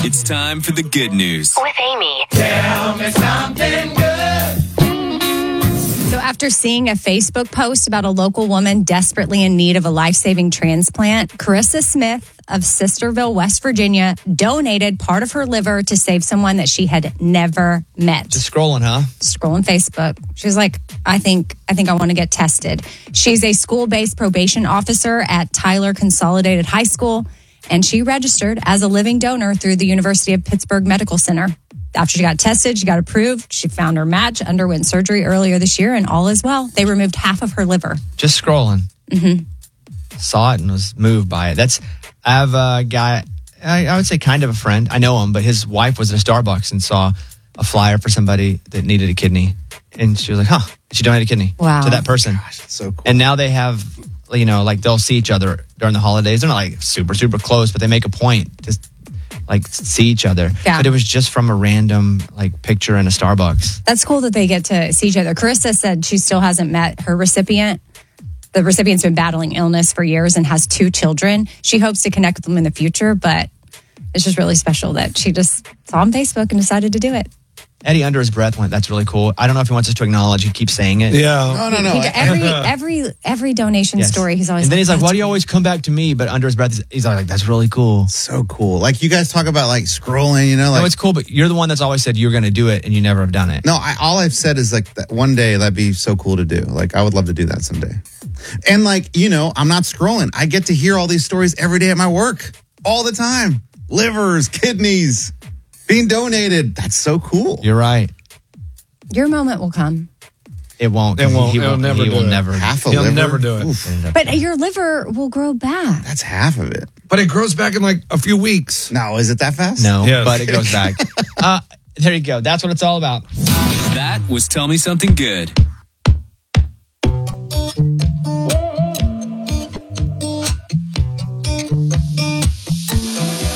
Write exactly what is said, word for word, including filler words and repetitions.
It's time for the good news with Amy. Tell me something good. So after seeing a Facebook post about a local woman desperately in need of a life-saving transplant, Carissa Smith of Sisterville, West Virginia, donated part of her liver to save someone that she had never met. Just scrolling, huh? Scrolling Facebook. She was like, I think I think I want to get tested. She's a school-based probation officer at Tyler Consolidated High School, and she registered as a living donor through the University of Pittsburgh Medical Center. After she got tested, she got approved. She found her match, underwent surgery earlier this year, and all is well. They removed half of her liver. Just scrolling. Mm-hmm. Saw it and was moved by it. That's, I have a guy, I, I would say kind of a friend. I know him, but his wife was at a Starbucks and saw a flyer for somebody that needed a kidney. And she was like, huh, she donated a kidney wow. to that person. Gosh, that's so cool. And now they have, you know, like they'll see each other during the holidays. They're not like super, super close, but they make a point to like see each other. Yeah. But it was just from a random like picture in a Starbucks. That's cool that they get to see each other. Carissa said she still hasn't met her recipient. The recipient's been battling illness for years and has two children. She hopes to connect with them in the future, but it's just really special that she just saw on Facebook and decided to do it. Eddie, under his breath, went, that's really cool. I don't know if he wants us to acknowledge. He keeps saying it. Yeah. No, no, no. He, every every every donation Yes. story, he's always And then like, he's like, "That's why do you great." always come back to me? But under his breath, he's- he's like, that's really cool. So cool. Like you guys talk about like scrolling, you know, like No, it's cool, but you're the one that's always said you're going to do it and you never have done it. No, I, all I've said is like that one day that'd be so cool to do. Like I would love to do that someday. And like, you know, I'm not scrolling. I get to hear all these stories every day at my work all the time. Livers, kidneys being donated. That's so cool. You're right. Your moment will come. It won't. It won't. He, It'll won't, never he do will it. never. Half a He'll liver. never do it. Oof, But your liver will grow back. that's half of it. But it grows back in like a few weeks. No, is it that fast? No, Yes. but it goes back. uh, there you go. That's what it's all about. That was Tell Me Something Good.